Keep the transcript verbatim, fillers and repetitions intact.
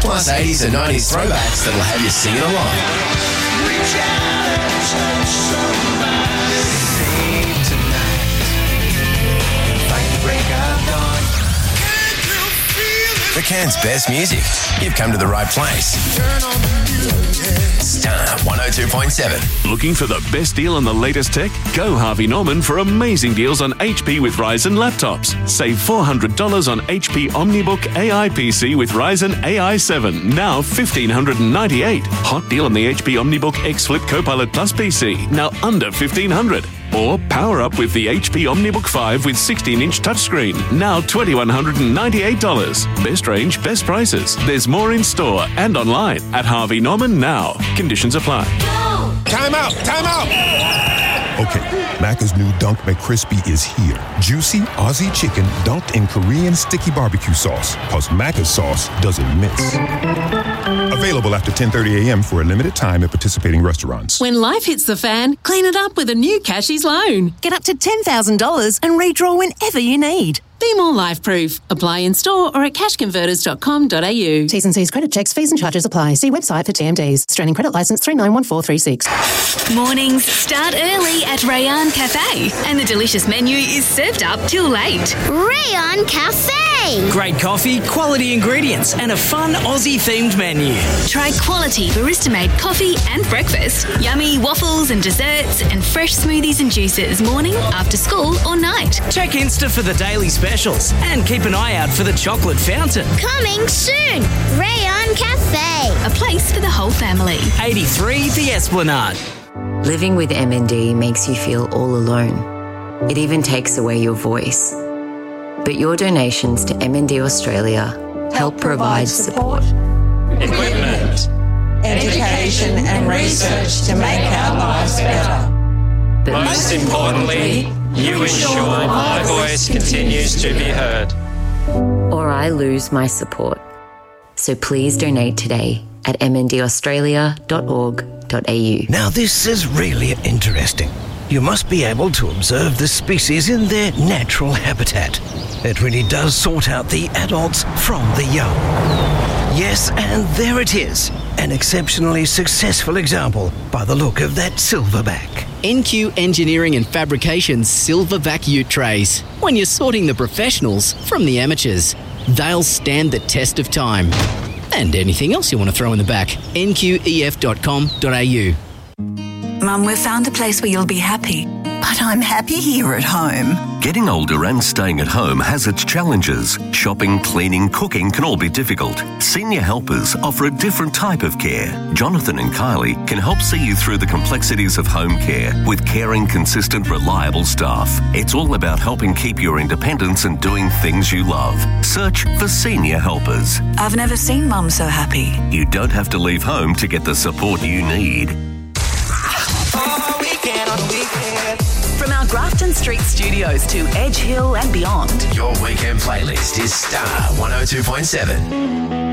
plus eighties and nineties throwbacks that'll have you singing along. Reach out and touch somebody. Save tonight. Fight the break of dawn. For Cairns' best music, you've come to the right place. Turn on the music. Star one oh two point seven. Looking for the best deal on the latest tech? Go Harvey Norman for amazing deals on H P with Ryzen laptops. Save four hundred dollars on H P OmniBook A I P C with Ryzen A I seven, now one thousand five hundred ninety-eight dollars. Hot deal on the H P OmniBook X Flip Copilot Plus P C, now under fifteen hundred dollars. Or power up with the H P OmniBook five with sixteen inch touchscreen, now two thousand one hundred ninety-eight dollars. Best range, best prices. There's more in store and online at Harvey Norman now. Conditions apply. Time out! Time out! Okay, Macca's new Dunk McCrispy is here. Juicy Aussie chicken dunked in Korean sticky barbecue sauce. Cause Macca's sauce doesn't miss. Available after ten thirty a.m. for a limited time at participating restaurants. When life hits the fan, clean it up with a new Cashies loan. Get up to ten thousand dollars and redraw whenever you need. Be more life-proof. Apply in store or at cash converters dot com dot a u. T's and C's credit checks, fees and charges apply. See website for T M Ds. Australian credit licence three nine one four three six. Mornings start early at Rayan Cafe, and the delicious menu is served up till late. Rayan Cafe! Great coffee, quality ingredients, and a fun Aussie-themed menu. Try quality barista-made coffee and breakfast, yummy waffles and desserts, and fresh smoothies and juices morning, after school or night. Check Insta for the daily specials and keep an eye out for the chocolate fountain. Coming soon! Rayan Cafe! A place for the whole family. eighty-three The Esplanade. Living with M N D makes you feel all alone. It even takes away your voice. But your donations to M N D Australia help, help provide support, equipment, education and research to make our lives better. But most importantly, you ensure my voice continues to be heard. Or I lose my support. So please donate today at m n d australia dot org dot a u. Now this is really interesting. You must be able to observe the species in their natural habitat. It really does sort out the adults from the young. Yes, and there it is. An exceptionally successful example by the look of that silverback. N Q Engineering and Fabrication's Silverback ute trays. When you're sorting the professionals from the amateurs, they'll stand the test of time. And anything else you want to throw in the back. n q e f dot com dot a u. Mum, we've found a place where you'll be happy. But I'm happy here at home. Getting older and staying at home has its challenges. Shopping, cleaning, cooking can all be difficult. Senior Helpers offer a different type of care. Jonathan and Kylie can help see you through the complexities of home care with caring, consistent, reliable staff. It's all about helping keep your independence and doing things you love. Search for Senior Helpers. I've never seen Mum so happy. You don't have to leave home to get the support you need. From our Grafton Street studios to Edge Hill and beyond, Your weekend playlist is Star one oh two point seven.